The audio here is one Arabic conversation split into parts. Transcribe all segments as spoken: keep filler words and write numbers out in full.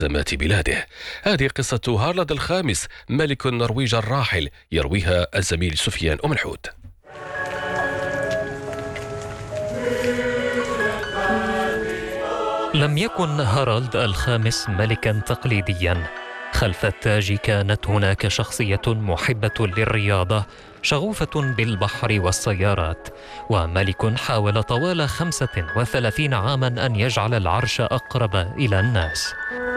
أزمات بلاده. هذه قصة هارالد الخامس ملك النرويج الراحل، يرويها الزميل سفيان أم الحود. لم يكن هارالد الخامس ملكا تقليديا. خلف التاج كانت هناك شخصية محبة للرياضة، شغوفة بالبحر والسيارات، وملك حاول طوال خمسة وثلاثين عاما أن يجعل العرش أقرب إلى الناس.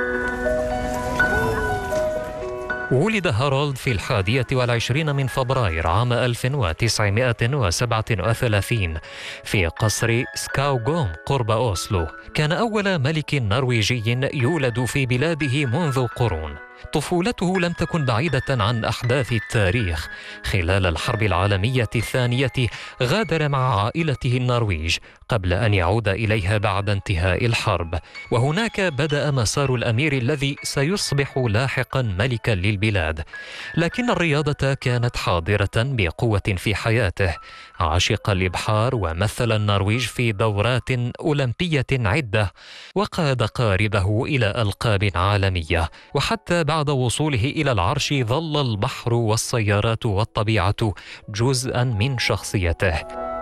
ولد هارولد في الحادية والعشرين من فبراير عام ألف وتسعمائة وسبعة وثلاثين في قصر سكاوغوم قرب أوسلو. كان أول ملك نرويجي يولد في بلاده منذ قرون. طفولته لم تكن بعيدة عن أحداث التاريخ. خلال الحرب العالمية الثانية غادر مع عائلته النرويج قبل أن يعود إليها بعد انتهاء الحرب، وهناك بدأ مسار الأمير الذي سيصبح لاحقا ملكا للبلاد. لكن الرياضة كانت حاضرة بقوة في حياته. عشق الإبحار ومثل النرويج في دورات أولمبية عدة، وقاد قاربه إلى ألقاب عالمية. وحتى بعد وصوله إلى العرش ظل البحر والسيارات والطبيعة جزءا من شخصيته.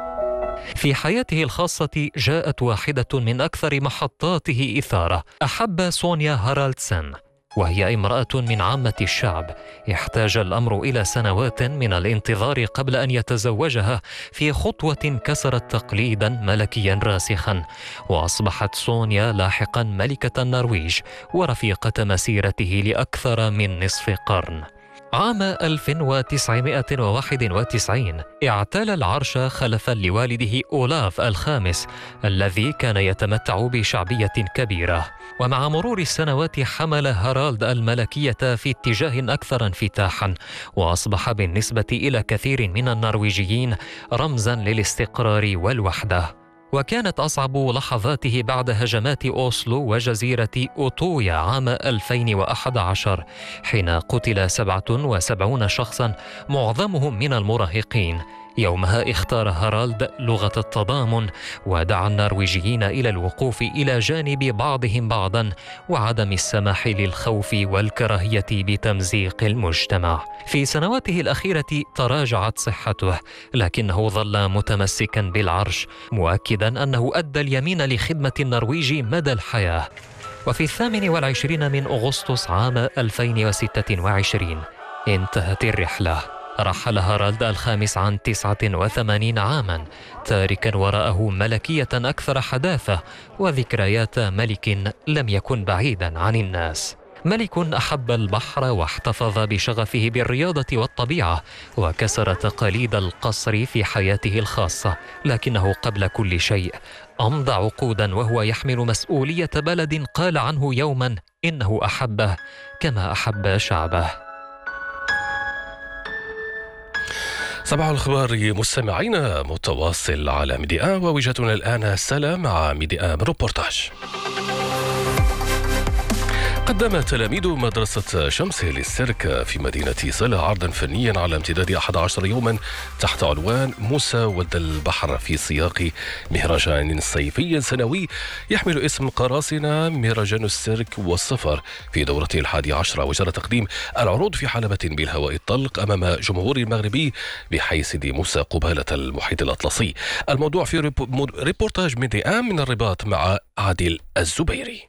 في حياته الخاصة جاءت واحدة من أكثر محطاته إثارة. أحب سونيا هارالدسن، وهي امرأة من عامة الشعب. احتاج الأمر إلى سنوات من الانتظار قبل أن يتزوجها في خطوة كسرت تقليدا ملكيا راسخا، وأصبحت سونيا لاحقا ملكة النرويج ورفيقة مسيرته لأكثر من نصف قرن. عام ألف وتسعمائة وواحد وتسعين اعتلى العرش خلفا لوالده أولاف الخامس الذي كان يتمتع بشعبية كبيرة. ومع مرور السنوات حمل هارالد الملكية في اتجاه أكثر انفتاحا، وأصبح بالنسبة إلى كثير من النرويجيين رمزا للاستقرار والوحدة. وكانت أصعب لحظاته بعد هجمات أوسلو وجزيرة أوتويا عام ألفين وأحد عشر، حين قتل سبعة وسبعين شخصا معظمهم من المراهقين. يومها اختار هارالد لغة التضامن، ودعا النرويجيين إلى الوقوف إلى جانب بعضهم بعضا، وعدم السماح للخوف والكراهية بتمزيق المجتمع. في سنواته الأخيرة تراجعت صحته، لكنه ظل متمسكا بالعرش، مؤكدا أنه أدى اليمين لخدمة النرويج مدى الحياة. وفي الثامن والعشرين من أغسطس عام ألفين وستة وعشرين انتهت الرحلة. رحل هارالد الخامس عن تسعة وثمانين عاما، تاركا وراءه ملكية أكثر حداثة وذكريات ملك لم يكن بعيدا عن الناس. ملك أحب البحر واحتفظ بشغفه بالرياضة والطبيعة، وكسر تقاليد القصر في حياته الخاصة. لكنه قبل كل شيء أمضى عقودا وهو يحمل مسؤولية بلد قال عنه يوما إنه أحبه كما أحب شعبه. صباح الأخبار مستمعينا، متواصل على ميديا، ووجهتنا الآن سلام مع ميديا روبورتاج. قدم تلاميذ مدرسة شمس للسيرك في مدينة صلة عرضا فنيا على امتداد أحد عشر يوما تحت عنوان موسى ولد البحر، في سياق مهرجان صيفي سنوي يحمل اسم قراصنة مهرجان السيرك والسفر في دورته الحادية عشرة. وجرى تقديم العروض في حلبة بالهواء الطلق أمام جمهور المغربي بحي سيدي موسى قبالة المحيط الأطلسي. الموضوع في ريبورتاج ميديا من الرباط مع عادل الزبيري.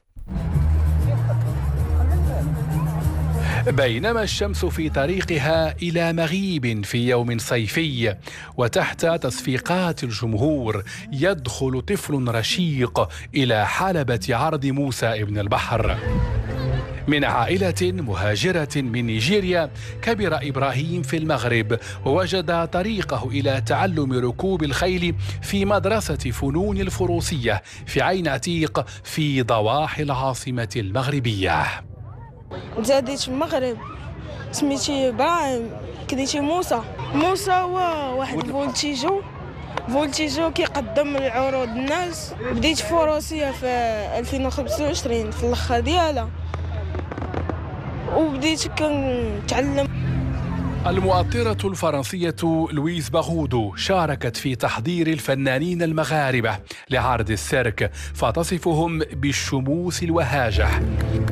بينما الشمس في طريقها إلى مغيب في يوم صيفي، وتحت تصفيقات الجمهور يدخل طفل رشيق إلى حلبة عرض موسى ابن البحر. من عائلة مهاجرة من نيجيريا، كبر إبراهيم في المغرب ووجد طريقه إلى تعلم ركوب الخيل في مدرسة فنون الفروسية في عين عتيق في ضواحي العاصمة المغربية. زاديت في المغرب، سميتي ابراهيم، كديتي موسى. موسى هو واحد فولتيجو فولتيجو كيقدم العروض الناس. بديت فروسية في ألفين وخمسة وعشرين في الاخر ديالها، وبديت كنتعلم. المؤطرة الفرنسية لويز باغودو شاركت في تحضير الفنانين المغاربة لعرض السيرك، فتصفهم بالشموس الوهاجة.